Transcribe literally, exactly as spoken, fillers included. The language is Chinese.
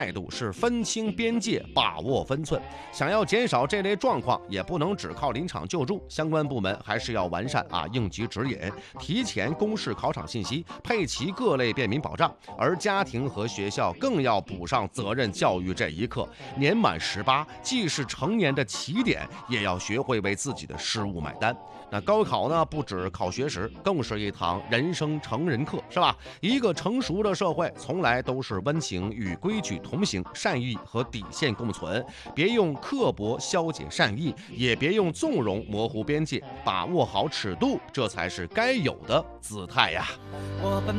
态度是分清边界，把握分寸。想要减少这类状况，也不能只靠临场救助，相关部门还是要完善啊应急指引，提前公示考场信息，配齐各类便民保障。而家庭和学校更要补上责任教育这一课。年满十八，既是成年的起点，也要学会为自己的失误买单。那高考呢，不止考学识，更是一堂人生成人课，是吧？一个成熟的社会，从来都是温情与规矩同行，善意和底线共存。别用刻薄消解善意，也别用纵容模糊边界，把握好尺度，这才是该有的姿态呀。我奔